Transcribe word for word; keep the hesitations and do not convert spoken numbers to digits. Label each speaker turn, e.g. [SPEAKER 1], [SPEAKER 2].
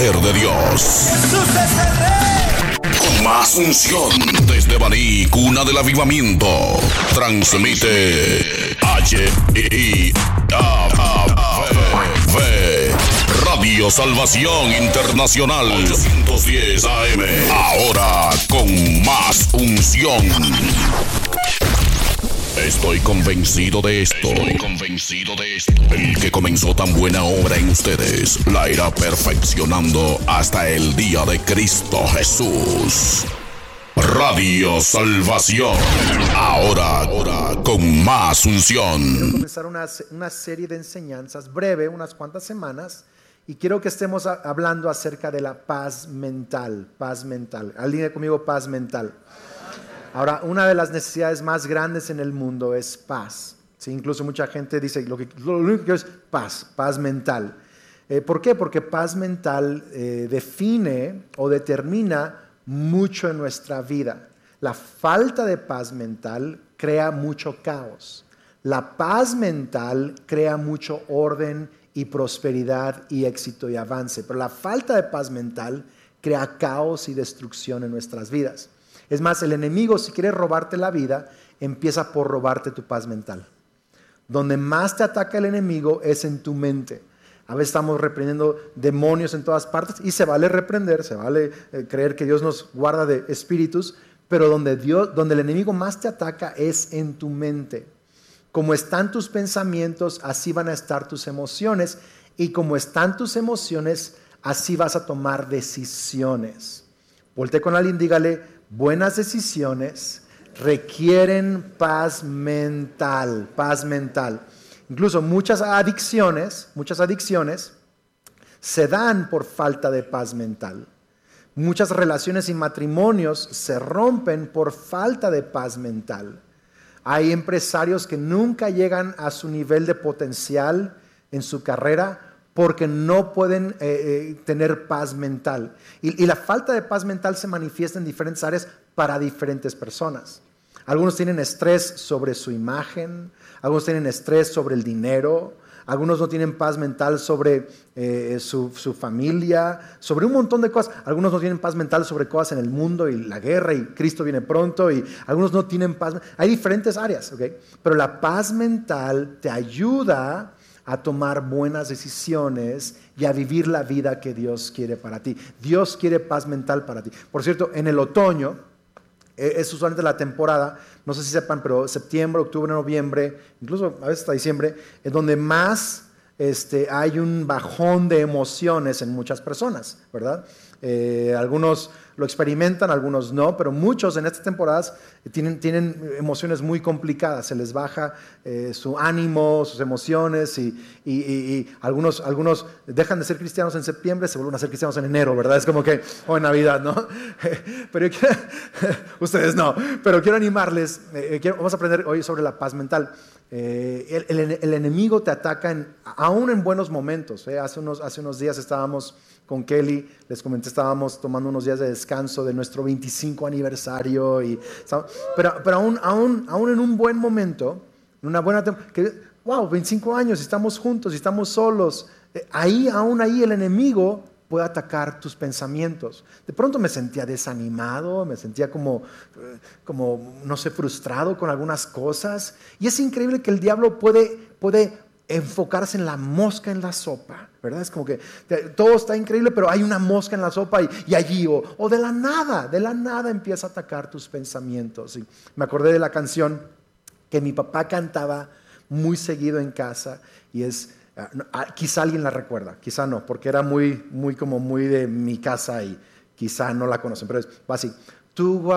[SPEAKER 1] poder de Dios.
[SPEAKER 2] Jesús es el Rey.
[SPEAKER 1] Con más unción desde Baní, cuna del avivamiento. Transmite H I A V Radio Salvación Internacional ochocientos diez A M. Ahora con más unción. Estoy convencido de esto. Estoy convencido de esto. El que comenzó tan buena obra en ustedes la irá perfeccionando hasta el día de Cristo Jesús. Radio Salvación. Ahora, ahora con más unción.
[SPEAKER 3] Quiero comenzar una, una serie de enseñanzas breve, unas cuantas semanas, y quiero que estemos a, hablando acerca de la paz mental. Paz mental. Alguien conmigo, paz mental. Ahora, una de las necesidades más grandes en el mundo es paz. ¿Sí? Incluso mucha gente dice, lo, que, lo único que quiero es paz, paz mental. Eh, ¿Por qué? Porque paz mental eh, define o determina mucho en nuestra vida. La falta de paz mental crea mucho caos. La paz mental crea mucho orden y prosperidad y éxito y avance. Pero la falta de paz mental crea caos y destrucción en nuestras vidas. Es más, el enemigo, si quiere robarte la vida, empieza por robarte tu paz mental. Donde más te ataca el enemigo es en tu mente. A veces estamos reprendiendo demonios en todas partes y se vale reprender, se vale eh, creer que Dios nos guarda de espíritus, pero donde, Dios, donde el enemigo más te ataca es en tu mente. Como están tus pensamientos, así van a estar tus emociones, y como están tus emociones, así vas a tomar decisiones. Voltea con alguien, dígale, buenas decisiones requieren paz mental, paz mental. Incluso muchas adicciones, muchas adicciones se dan por falta de paz mental. Muchas relaciones y matrimonios se rompen por falta de paz mental. Hay empresarios que nunca llegan a su nivel de potencial en su carrera porque no pueden eh, eh, tener paz mental. Y, y la falta de paz mental se manifiesta en diferentes áreas para diferentes personas. Algunos tienen estrés sobre su imagen, algunos tienen estrés sobre el dinero, algunos no tienen paz mental sobre eh, su, su familia, sobre un montón de cosas. Algunos no tienen paz mental sobre cosas en el mundo y la guerra y Cristo viene pronto, y algunos no tienen paz. Hay diferentes áreas, ¿ok? Pero la paz mental te ayuda a tomar buenas decisiones y a vivir la vida que Dios quiere para ti. Dios quiere paz mental para ti. Por cierto, en el otoño, es usualmente la temporada, no sé si sepan, pero septiembre, octubre, noviembre, incluso a veces hasta diciembre, es donde más este, hay un bajón de emociones en muchas personas, ¿verdad? Eh, algunos lo experimentan, algunos no, pero muchos en estas temporadas tienen, tienen emociones muy complicadas, se les baja eh, su ánimo, sus emociones, y, y, y, y algunos, algunos dejan de ser cristianos en septiembre, se vuelven a ser cristianos en enero, ¿verdad? Es como que, o oh, en Navidad, ¿no? Pero yo quiero, ustedes no, pero quiero animarles, eh, quiero, vamos a aprender hoy sobre la paz mental. Eh, el, el, el enemigo te ataca en, aún en buenos momentos. ¿eh? Hace, unos, hace unos días estábamos con Kelly, les comenté, estábamos tomando unos días de descanso de nuestro veinticinco aniversario, y, pero, pero aún, aún, aún en un buen momento, en una buena temporada, wow, veinticinco años, estamos juntos, estamos solos, eh, ahí, aún ahí el enemigo puede atacar tus pensamientos. De pronto me sentía desanimado, me sentía como, como, no sé, frustrado con algunas cosas. Y es increíble que el diablo puede, puede enfocarse en la mosca en la sopa, ¿verdad? Es como que todo está increíble, pero hay una mosca en la sopa y, y allí, o, o de la nada, de la nada empieza a atacar tus pensamientos. Y me acordé de la canción que mi papá cantaba muy seguido en casa, y es... quizá alguien la recuerda, quizá no, porque era muy, muy como muy de mi casa y quizá no la conocen, pero es así. Tú